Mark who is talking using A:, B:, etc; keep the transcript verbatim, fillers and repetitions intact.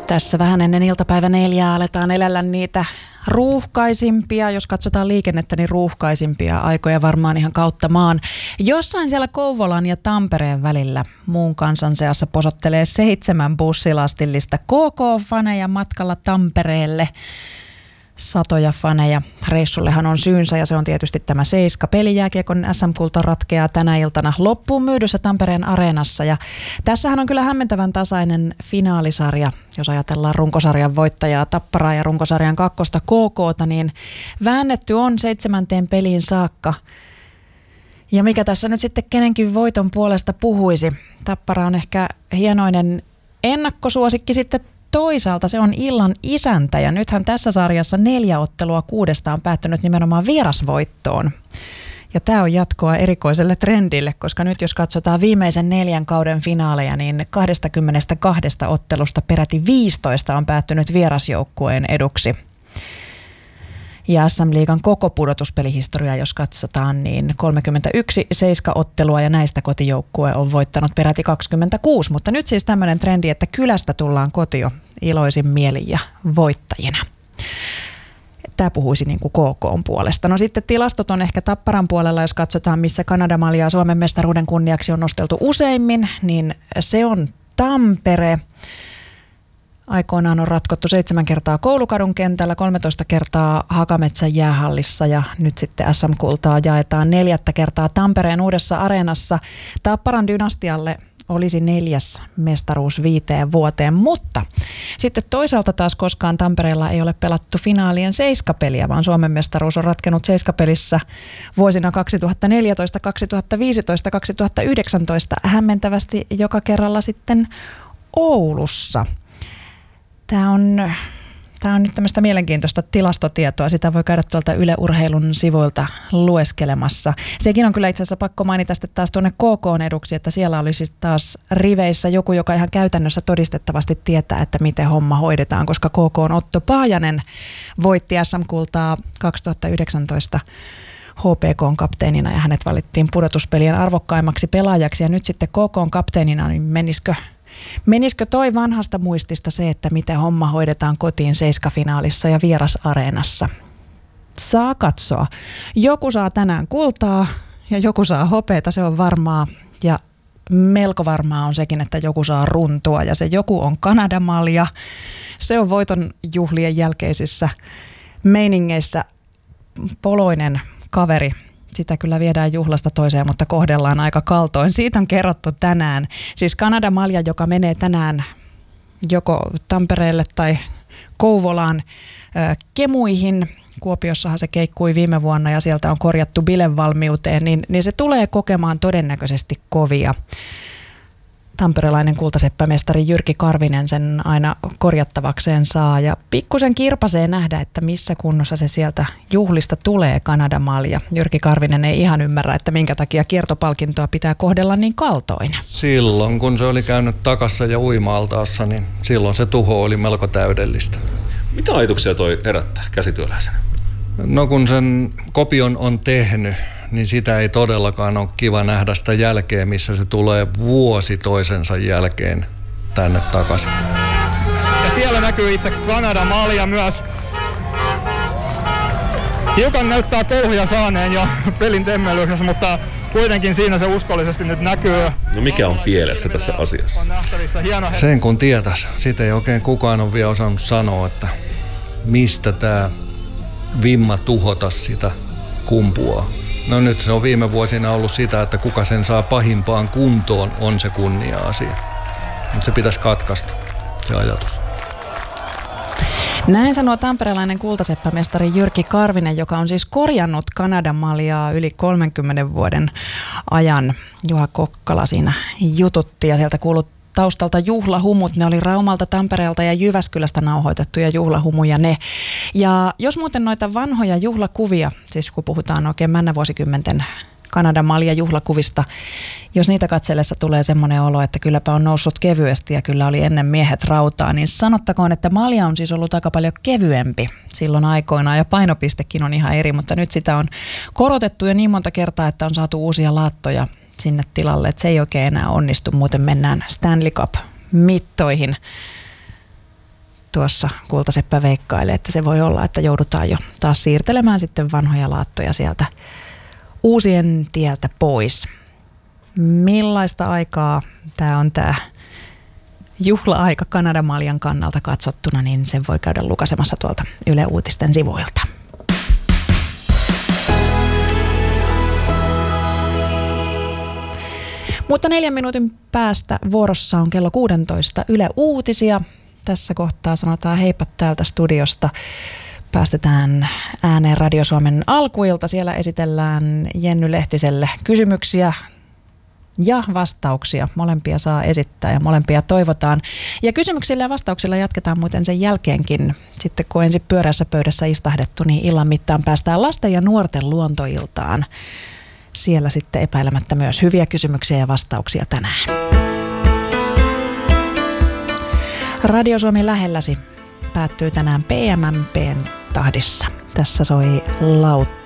A: Tässä vähän ennen iltapäivä neljää aletaan elellä niitä ruuhkaisimpia, jos katsotaan liikennettä, niin ruuhkaisimpia aikoja varmaan ihan kautta maan. Jossain siellä Kouvolan ja Tampereen välillä muun kansan seassa posottelee seitsemän bussilastillista K K-faneja matkalla Tampereelle. Satoja faneja. Reissullehan on syynsä ja se on tietysti tämä Seiska. Pelijääkiekon S M-kulta ratkeaa tänä iltana loppuun myydyssä Tampereen areenassa. Ja tässähän on kyllä hämmentävän tasainen finaalisarja. Jos ajatellaan runkosarjan voittajaa Tapparaa ja runkosarjan kakkosta K K:ta, niin väännetty on seitsemänteen peliin saakka. Ja mikä tässä nyt sitten kenenkin voiton puolesta puhuisi? Tappara on ehkä hienoinen ennakkosuosikki sitten. Toisaalta se on illan isäntä ja nythän tässä sarjassa neljä ottelua kuudesta on päättynyt nimenomaan vierasvoittoon. Ja tämä on jatkoa erikoiselle trendille, koska nyt jos katsotaan viimeisen neljän kauden finaaleja, niin kaksikymmentäkaksi ottelusta peräti viisitoista on päättynyt vierasjoukkueen eduksi. Ja S M-liigan koko pudotuspelihistoria, jos katsotaan, niin kolmekymmentäyksi seiska-ottelua ja näistä kotijoukkue on voittanut peräti kaksikymmentäkuusi. Mutta nyt siis tämmöinen trendi, että kylästä tullaan kotio iloisin mielin ja voittajina. Tämä puhuisi niin kuin K K:n puolesta. No sitten tilastot on ehkä Tapparan puolella, jos katsotaan, missä Kanada-maljaa Suomen mestaruuden kunniaksi on nosteltu useimmin, niin se on Tampere. Aikoinaan on ratkottu seitsemän kertaa Koulukadun kentällä, kolmetoista kertaa Hakametsän jäähallissa ja nyt sitten S M-kultaa jaetaan neljättä kertaa Tampereen uudessa areenassa. Tapparan dynastialle olisi neljäs mestaruus viiteen vuoteen, mutta sitten toisaalta taas koskaan Tampereella ei ole pelattu finaalien seiskapeliä, vaan Suomen mestaruus on ratkenut seiskapelissä vuosina kaksituhattaneljätoista, kaksituhattaviisitoista, kaksituhattayhdeksäntoista hämmentävästi joka kerralla sitten Oulussa. Tämä on, tämä on nyt tämmöistä mielenkiintoista tilastotietoa. Sitä voi käydä tuolta Yle Urheilun sivuilta lueskelemassa. Sekin on kyllä itse asiassa pakko mainita sitten taas tuonne K K:n eduksi, että siellä olisi taas riveissä joku, joka ihan käytännössä todistettavasti tietää, että miten homma hoidetaan, koska K K:n Otto Paajanen voitti S M-kultaa kaksituhattayhdeksäntoista H P K:n kapteenina ja hänet valittiin pudotuspelien arvokkaimmaksi pelaajaksi. Ja nyt sitten K K:n kapteenina, niin menisikö... Menisikö toi vanhasta muistista se, että miten homma hoidetaan kotiin seiskafinaalissa ja vierasareenassa? Saa katsoa. Joku saa tänään kultaa ja joku saa hopeata, se on varmaa. Ja melko varmaa on sekin, että joku saa runtua ja se joku on Kanadamalja. Se on voiton juhlien jälkeisissä meiningeissä poloinen kaveri. Sitä kyllä viedään juhlasta toiseen, mutta kohdellaan aika kaltoin. Siitä on kerrottu tänään. Siis Kanadamalja, joka menee tänään joko Tampereelle tai Kouvolaan äh, kemuihin. Kuopiossahan se keikkui viime vuonna ja sieltä on korjattu bilevalmiuteen, niin, niin se tulee kokemaan todennäköisesti kovia. Tamperelainen kultaseppämestari Jyrki Karvinen sen aina korjattavakseen saa ja pikkusen kirpasee nähdä, että missä kunnossa se sieltä juhlista tulee Kanadamalja. Jyrki Karvinen ei ihan ymmärrä, että minkä takia kiertopalkintoa pitää kohdella niin kaltoin.
B: Silloin kun se oli käynyt takassa ja uima-altaassa, niin silloin se tuho oli melko täydellistä.
C: Mitä ajatuksia toi herättää käsityöläisenä?
B: No kun sen kopion on tehnyt, niin sitä ei todellakaan ole kiva nähdä sitä jälkeen, missä se tulee vuosi toisensa jälkeen tänne takaisin.
D: Ja siellä näkyy itse Kanadamalja myös. Hiukan näyttää kouhuja saaneen jo pelin temmelyksessä, mutta kuitenkin siinä se uskollisesti nyt näkyy.
C: No mikä on pielessä tässä asiassa?
B: Sen kun tietäisi. Siitä ei oikein kukaan ole vielä osannut sanoa, että mistä tämä vimma tuhota sitä kumpuaa. No nyt se on viime vuosina ollut sitä, että kuka sen saa pahimpaan kuntoon, on se kunnia-asia. Mutta se pitäisi katkaista, se ajatus.
A: Näin sanoo tamperelainen kultaseppämestari Jyrki Karvinen, joka on siis korjannut Kanadamaljaa yli kolmenkymmenen vuoden ajan. Juha Kokkala siinä jututti ja sieltä kuului taustalta juhlahumut. Ne oli Raumalta, Tampereelta ja Jyväskylästä nauhoitettuja juhlahumuja ne. Ja jos muuten noita vanhoja juhlakuvia, siis kun puhutaan oikein männävuosikymmenten Kanadamalja juhlakuvista, jos niitä katsellessa tulee semmoinen olo, että kylläpä on noussut kevyesti ja kyllä oli ennen miehet rautaa, niin sanottakoon, että malja on siis ollut aika paljon kevyempi silloin aikoinaan ja painopistekin on ihan eri, mutta nyt sitä on korotettu jo niin monta kertaa, että on saatu uusia laattoja sinne tilalle, että se ei oikein enää onnistu, muuten mennään Stanley Cup-mittoihin. tuossa Kultaseppä veikkailee, että se voi olla, että joudutaan jo taas siirtelemään sitten vanhoja laattoja sieltä uusien tieltä pois. Millaista aikaa tämä on tämä juhla-aika Kanadamaljan kannalta katsottuna, niin sen voi käydä lukasemassa tuolta Yle Uutisten sivuilta. Mutta neljän minuutin päästä vuorossa on kello kuusitoista Yle Uutisia. Tässä kohtaa sanotaan heippa täältä studiosta. Päästetään ääneen Radio Suomen alkuilta. Siellä esitellään Jenny Lehtiselle kysymyksiä ja vastauksia. Molempia saa esittää ja molempia toivotaan. Ja kysymyksillä ja vastauksilla jatketaan muuten sen jälkeenkin. Sitten kun ensin pyörässä pöydässä istahdettu, niin illan mittaan päästään lasten ja nuorten luontoiltaan. Siellä sitten epäilemättä myös hyviä kysymyksiä ja vastauksia tänään. Radio Suomi lähelläsi päättyy tänään P M M P:n tahdissa. Tässä soi Lautta.